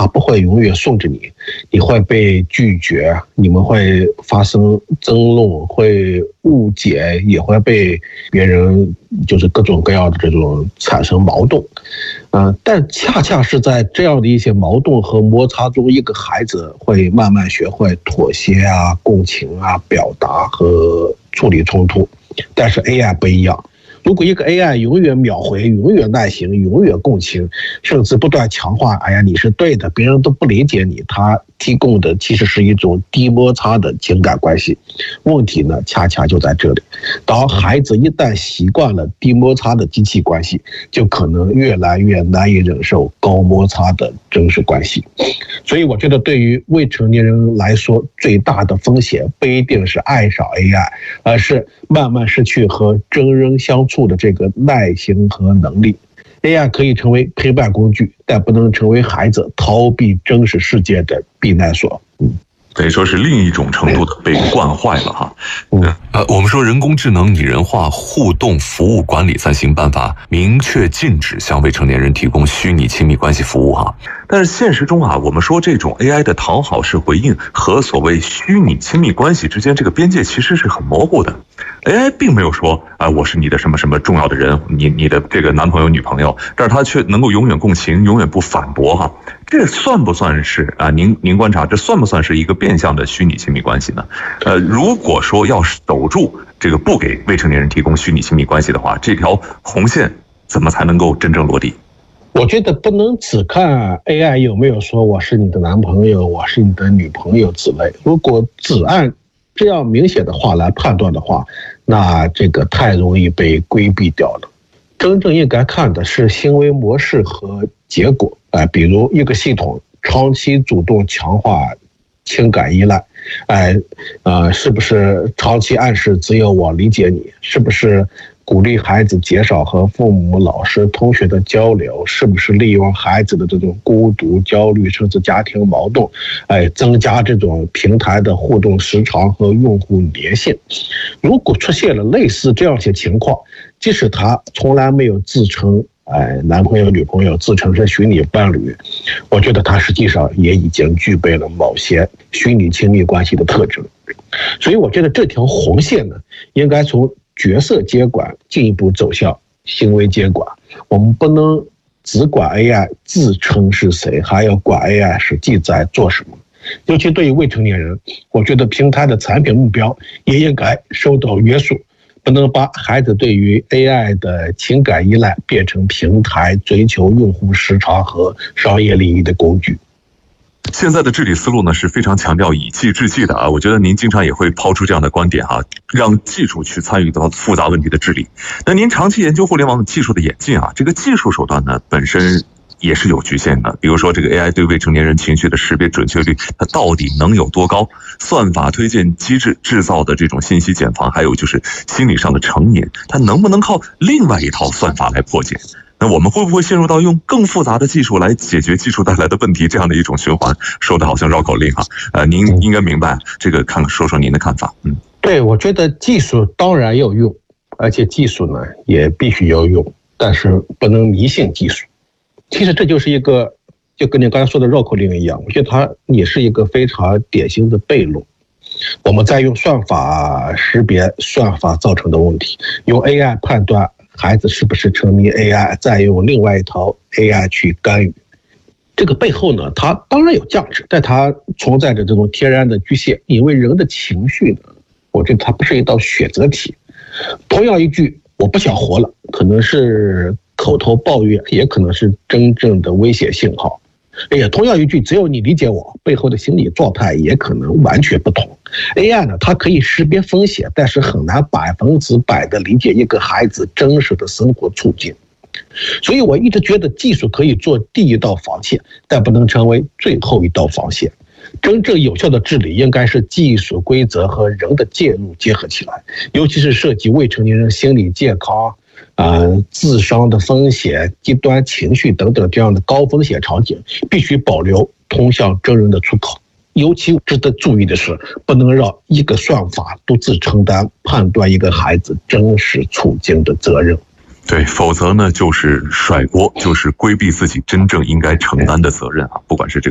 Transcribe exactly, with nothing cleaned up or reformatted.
他不会永远顺着你，你会被拒绝，你们会发生争论，会误解，也会被别人就是各种各样的这种产生矛盾。嗯、呃，但恰恰是在这样的一些矛盾和摩擦中，一个孩子会慢慢学会妥协啊、共情啊、表达和处理冲突。但是 A I 不一样，如果一个 A I 永远秒回、永远耐心、永远共情，甚至不断强化，哎呀，你是对的，别人都不理解你，它提供的其实是一种低摩擦的情感关系。问题呢，恰恰就在这里。当孩子一旦习惯了低摩擦的机器关系，就可能越来越难以忍受高摩擦的真实关系。所以我觉得对于未成年人来说，最大的风险不一定是爱上 A I， 而是慢慢失去和真人相处的这个耐心和能力。A I 可以成为陪伴工具，但不能成为孩子逃避真实世界的避难所。嗯， 可以说是另一种程度的被惯坏了哈。嗯，呃，我们说人工智能拟人化互动服务管理暂行办法明确禁止向未成年人提供虚拟亲密关系服务哈。但是现实中啊，我们说这种 A I 的讨好式回应和所谓虚拟亲密关系之间这个边界其实是很模糊的。A I 并没有说啊、呃，我是你的什么什么重要的人，你你的这个男朋友女朋友，但是他却能够永远共情，永远不反驳哈。这算不算是啊？您您观察，这算不算是一个变相的虚拟亲密关系呢？呃，如果说要守住这个不给未成年人提供虚拟亲密关系的话，这条红线怎么才能够真正落地？ 我觉得不能只看 A I 有没有说我是你的男朋友，我是你的女朋友之类。如果只按这样明显的话来判断的话，那这个太容易被规避掉了。真正应该看的是行为模式和结果。呃，比如一个系统长期主动强化情感依赖，哎，呃，是不是长期暗示只有我理解你？是不是鼓励孩子减少和父母、老师、同学的交流？是不是利用孩子的这种孤独、焦虑，甚至家庭矛盾，哎，增加这种平台的互动时长和用户粘性？如果出现了类似这样些情况，即使他从来没有自称哎男朋友、女朋友，自称是虚拟伴侣，我觉得他实际上也已经具备了某些虚拟亲密关系的特征。所以我觉得这条红线呢，应该从角色接管进一步走向行为接管。我们不能只管 A I 自称是谁，还要管 A I 实际在做什么。尤其对于未成年人，我觉得平台的产品目标也应该受到约束，不能把孩子对于 A I 的情感依赖变成平台追求用户时长和商业利益的工具。 现在的治理思路呢是非常强调以技治技的啊，我觉得您经常也会抛出这样的观点哈、啊，让技术去参与到复杂问题的治理。那您长期研究互联网技术的演进啊，这个技术手段呢本身也是有局限的，比如说这个 A I 对未成年人情绪的识别准确率，它到底能有多高？算法推荐机制制造的这种信息茧房，还有就是心理上的成瘾，它能不能靠另外一套算法来破解？那我们会不会陷入到用更复杂的技术来解决技术带来的问题这样的一种循环？说的好像绕口令啊，呃，您应该明白这个，看说说您的看法。嗯， 对，我觉得技术当然要用，而且技术呢也必须要用，但是不能迷信技术。其实这就是一个，就跟你刚才说的绕口令一样，我觉得它也是一个非常典型的悖论。我们在用算法识别算法造成的问题，用 A I 判断孩子是不是沉迷 A I， 再用另外一套 A I 去干预。这个背后呢，它当然有价值，但它存在着这种天然的局限，因为人的情绪呢，我觉得它不是一道选择题。同样一句我不想活了，可能是口头抱怨，也可能是真正的威胁信号。哎呀，同样一句只有你理解我，背后的心理状态也可能完全不同。A I 呢，它可以识别风险，但是很难百分之百的理解一个孩子真实的生活处境。所以我一直觉得技术可以做第一道防线，但不能成为最后一道防线。真正有效的治理应该是技术规则和人的介入结合起来，尤其是涉及未成年人心理健康、呃，自伤的风险、极端情绪等等这样的高风险场景，必须保留通向真人的出口。尤其值得注意的是，不能让一个算法独自承担判断一个孩子真实处境的责任。 对，否则呢就是甩锅，就是规避自己真正应该承担的责任啊，不管是这个